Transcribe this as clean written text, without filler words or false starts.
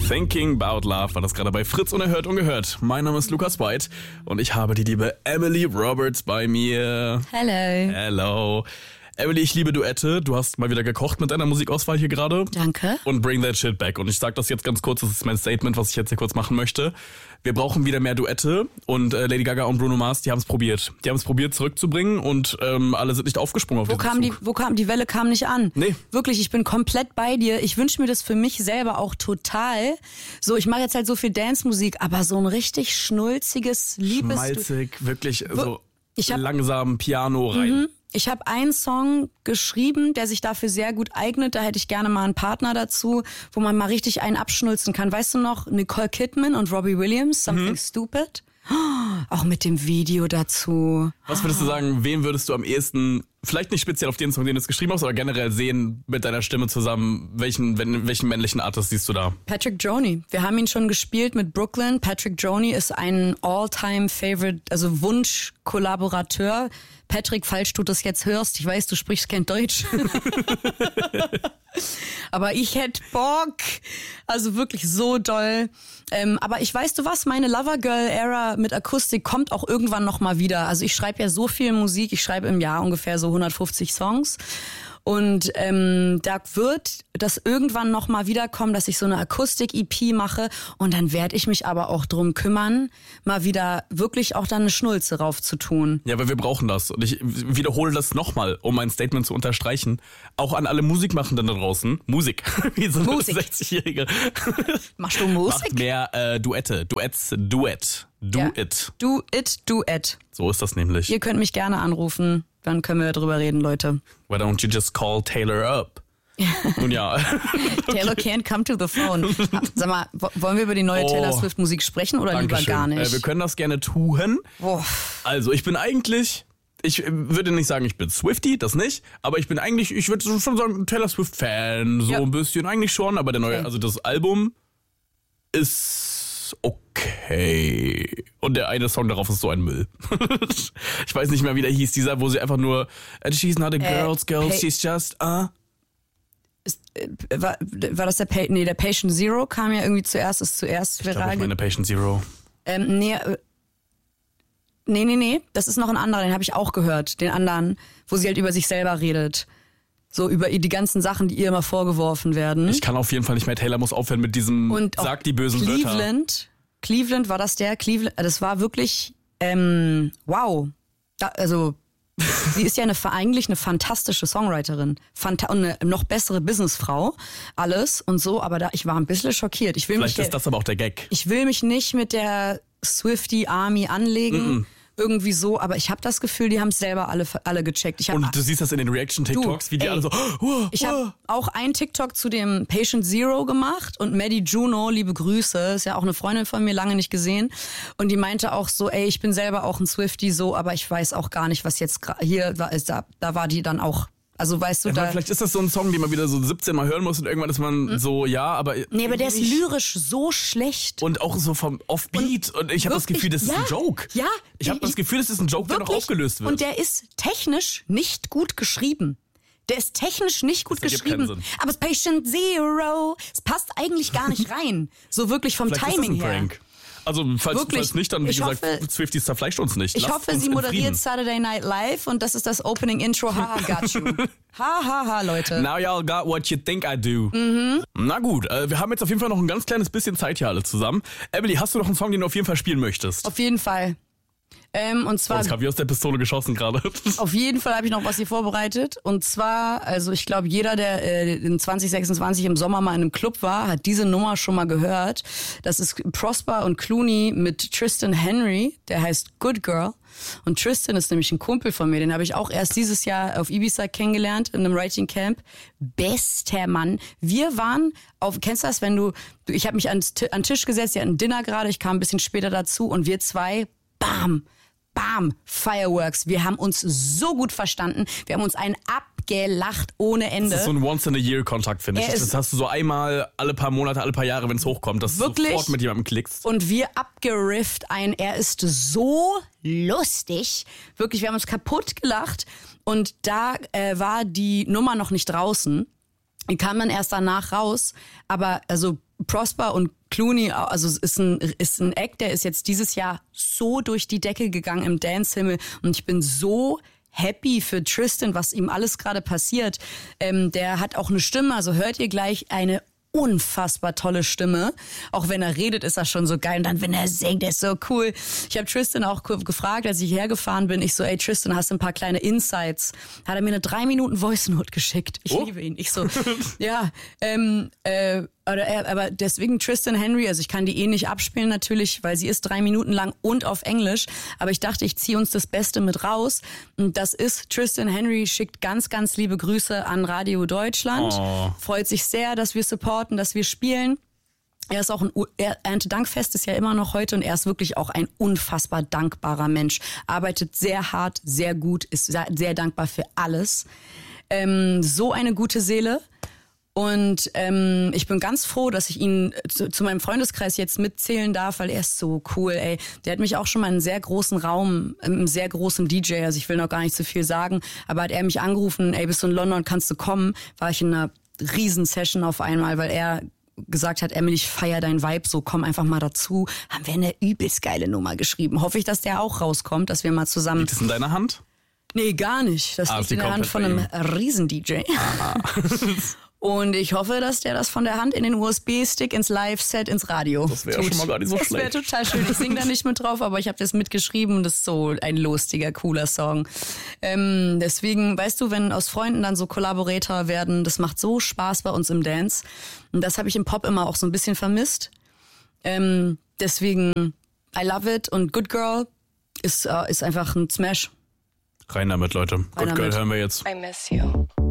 Thinking About Love war das gerade bei Fritz Unerhört Ungehört. Mein Name ist Lukas White und ich habe die liebe Emily Roberts bei mir. Hello. Hello. Emily, ich liebe Duette. Du hast mal wieder gekocht mit deiner Musikauswahl hier gerade. Danke. Und bring that shit back. Und ich sag das jetzt ganz kurz, das ist mein Statement, was ich jetzt hier kurz machen möchte. Wir brauchen wieder mehr Duette und Lady Gaga und Bruno Mars, die haben es probiert. Die haben es probiert zurückzubringen und alle sind nicht aufgesprungen auf diesen Zug. Die Welle kam nicht an. Nee. Wirklich, ich bin komplett bei dir. Ich wünsche mir das für mich selber auch total. So, ich mache jetzt halt so viel Dance-Musik, aber so ein richtig schnulziges, liebes... Schmalzig, wirklich so Ich hab- langsam Piano rein. Ich habe einen Song geschrieben, der sich dafür sehr gut eignet. Da hätte ich gerne mal einen Partner dazu, wo man mal richtig einen abschnulzen kann. Weißt du noch, Nicole Kidman und Robbie Williams, Something Stupid? Auch mit dem Video dazu. Was würdest du sagen, wen würdest du am ehesten, vielleicht nicht speziell auf den Song, den du jetzt geschrieben hast, aber generell sehen mit deiner Stimme zusammen, welchen männlichen Artist siehst du da? Patrick Joney. Wir haben ihn schon gespielt mit Brooklyn. Patrick Joney ist ein All-Time-Favorite, also Wunsch-Kollaborateur. Patrick, falls du das jetzt hörst, ich weiß, du sprichst kein Deutsch. Aber ich hätte Bock. Also wirklich so doll. Aber ich weißt du was, meine Lovergirl-Ära mit Akustik kommt auch irgendwann nochmal wieder. Also ich schreibe ja so viel Musik. Ich schreibe im Jahr ungefähr so 150 Songs. Und da wird das irgendwann nochmal wiederkommen, dass ich so eine Akustik-EP mache. Und dann werde ich mich aber auch drum kümmern, mal wieder wirklich auch dann eine Schnulze rauf zu tun. Ja, weil wir brauchen das. Und ich wiederhole das nochmal, um mein Statement zu unterstreichen. Auch an alle Musikmachenden da draußen. Musik. Wie so eine Musik. 60-Jährige. Machst du Musik? Macht mehr Duette. Duett. Do it. Do it, do it. So ist das nämlich. Ihr könnt mich gerne anrufen, dann können wir drüber reden, Leute. Why don't you just call Taylor up? Nun ja. Taylor can't come to the phone. Sag mal, wollen wir über die neue Taylor Swift Musik sprechen oder Dankeschön. lieber gar nicht? Wir können das gerne tun. Boah. Also, ich würde nicht sagen, ich bin Swiftie, das nicht, aber ich würde schon sagen, Taylor Swift-Fan, so Ja. ein bisschen, eigentlich schon, aber der neue, Okay. also das Album ist okay. Und der eine Song darauf ist so ein Müll. Ich weiß nicht mehr, wie der hieß, dieser, wo sie einfach nur, she's not a girl's girl, she's just, War das der Patient Zero kam ja irgendwie zuerst, ist zuerst Ich glaube, viral. ich meine Patient Zero. Nee, das ist noch ein anderer, den habe ich auch gehört, den anderen, wo sie halt über sich selber redet. So über die ganzen Sachen, die ihr immer vorgeworfen werden. Ich kann auf jeden Fall nicht mehr, Taylor muss aufhören mit diesem, Und auch sag die bösen Wörter. Cleveland war das der, das war wirklich, wow. Sie ist ja eigentlich eine fantastische Songwriterin und eine noch bessere Businessfrau, alles und so, aber ich war ein bisschen schockiert. Vielleicht ist das aber auch der Gag. Ich will mich nicht mit der Swiftie Army anlegen, irgendwie so, aber ich habe das Gefühl, die haben es selber alle gecheckt. Und du siehst das in den Reaction-TikToks, wie die alle so, Ich habe auch einen TikTok zu dem Patient Zero gemacht und Maddie Juno, liebe Grüße, ist ja auch eine Freundin von mir, lange nicht gesehen. Und die meinte auch so, ey, ich bin selber auch ein Swiftie so, aber ich weiß auch gar nicht, was jetzt hier war. Da war die dann auch, also weißt du, ja, vielleicht ist das so ein Song, den man wieder so 17 Mal hören muss und irgendwann ist man so, ja, aber... Nee, aber der ist lyrisch so schlecht. Und auch so vom Offbeat. Und ich habe das Gefühl, das ist ein Joke. Ja. Ich habe das Gefühl, das ist ein Joke, der noch aufgelöst wird. Und der ist technisch nicht gut geschrieben. Der ist technisch nicht gut Das ergibt keinen geschrieben. Sinn. Aber es Patient Zero, es passt eigentlich gar nicht rein. So wirklich vom Vielleicht Timing ist das ein her. Prank. Also falls nicht, dann wie gesagt, Swifties zerfleischt uns nicht. Ich Lasst hoffe, uns sie in moderiert Frieden. Saturday Night Live und das ist das Opening Intro. Haha, got you. Haha, Leute. Now y'all got what you think I do. Na gut, wir haben jetzt auf jeden Fall noch ein ganz kleines bisschen Zeit hier alle zusammen. Emily, hast du noch einen Song, den du auf jeden Fall spielen möchtest? Auf jeden Fall. Und zwar, Das kam wie aus der Pistole geschossen gerade. auf jeden Fall habe ich noch was hier vorbereitet. Und zwar, also ich glaube, jeder, der in 2026 im Sommer mal in einem Club war, hat diese Nummer schon mal gehört. Das ist Prosper und Clooney mit Tristan Henry. Der heißt Good Girl. Und Tristan ist nämlich ein Kumpel von mir. Den habe ich auch erst dieses Jahr auf Ibiza kennengelernt, in einem Writing Camp. Bester Mann. Wir waren kennst du das, wenn ich habe mich an den Tisch gesetzt, wir hatten Dinner gerade, ich kam ein bisschen später dazu und wir zwei, bam, Fireworks. Wir haben uns so gut verstanden. Wir haben uns einen abgelacht ohne Ende. Das ist so ein Once-in-a-Year-Kontakt, finde ich. Er ist- Das hast du so einmal alle paar Monate, alle paar Jahre, wenn es hochkommt, dass Wirklich? du sofort mit jemandem klickst. Und wir abgerifft er ist so lustig. Wirklich, wir haben uns kaputt gelacht. Und da war die Nummer noch nicht draußen. kam dann erst danach raus, aber also Prosper und Clooney, also es ist ein Act, der ist jetzt dieses Jahr so durch die Decke gegangen im Dance-Himmel und ich bin so happy für Tristan, was ihm alles gerade passiert. Der hat auch eine Stimme, also hört ihr gleich, eine unfassbar tolle Stimme. Auch wenn er redet, ist er schon so geil. Und dann, wenn er singt, ist so cool. Ich habe Tristan auch gefragt, als ich hergefahren bin. Ich so, ey Tristan, hast du ein paar kleine Insights? Hat er mir eine 3 Minuten Voice-Note geschickt. Ich liebe ihn. Ich so, ja, aber deswegen Tristan Henry, also ich kann die nicht abspielen natürlich, weil sie ist 3 Minuten lang und auf Englisch. Aber ich dachte, ich ziehe uns das Beste mit raus. Und das ist, Tristan Henry schickt ganz, ganz liebe Grüße an Radio Deutschland. Oh. Freut sich sehr, dass wir supporten, dass wir spielen. Er ist auch Erntedankfest ist ja immer noch heute und er ist wirklich auch ein unfassbar dankbarer Mensch. Arbeitet sehr hart, sehr gut, ist sehr dankbar für alles. So eine gute Seele. Und ich bin ganz froh, dass ich ihn zu meinem Freundeskreis jetzt mitzählen darf, weil er ist so cool, ey. Der hat mich auch schon mal in einem sehr großen Raum, einem sehr großen DJ, also ich will noch gar nicht zu viel sagen, aber hat er mich angerufen, ey, bist du in London, kannst du kommen? War ich in einer Riesen-Session auf einmal, weil er gesagt hat, Emily, ich feier deinen Vibe, so komm einfach mal dazu. Haben wir eine übelst geile Nummer geschrieben. Hoffe ich, dass der auch rauskommt, dass wir mal zusammen... Liegt das in deiner Hand? Nee, gar nicht. Das liegt in der Hand von einem Riesen-DJ. Und ich hoffe, dass der das von der Hand in den USB-Stick ins Live-Set ins Radio Das wäre schon mal gar nicht so schlecht. Das wäre total schön. Ich singe da nicht mit drauf, aber ich habe das mitgeschrieben und das ist so ein lustiger, cooler Song. Deswegen, weißt du, wenn aus Freunden dann so Collaborator werden, das macht so Spaß bei uns im Dance. Und das habe ich im Pop immer auch so ein bisschen vermisst. Deswegen, I love it und Good Girl ist einfach ein Smash. Rein damit, Leute. Good Girl hören wir jetzt. I miss you.